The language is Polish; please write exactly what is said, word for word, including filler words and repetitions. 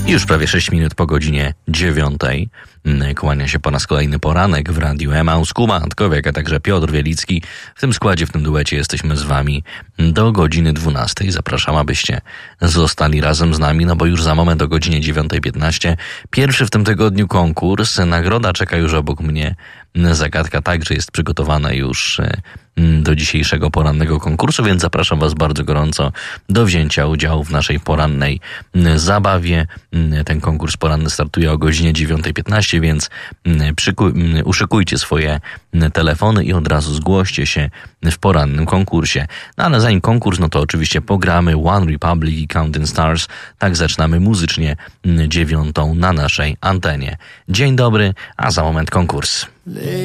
Już prawie sześć minut po godzinie dziewiątej. Kłania się po raz kolejny poranek w Radiu Emaus. Kuba Antkowiak, a także Piotr Wielicki. W tym składzie, w tym duecie jesteśmy z wami do godziny dwunastej. Zapraszam, abyście zostali razem z nami, no bo już za moment o godzinie dziewiątej piętnaście pierwszy w tym tygodniu konkurs. Nagroda czeka już obok mnie. Zagadka także jest przygotowana już do dzisiejszego porannego konkursu, więc zapraszam was bardzo gorąco do wzięcia udziału w naszej porannej zabawie. Ten konkurs poranny startuje o godzinie dziewiątej piętnaście, więc przyku- uszykujcie swoje telefony i od razu zgłoście się w porannym konkursie. No ale zanim konkurs, no to oczywiście pogramy One Republic i Counting Stars. Tak zaczynamy muzycznie dziewiątą na naszej antenie. Dzień dobry, a za moment konkurs.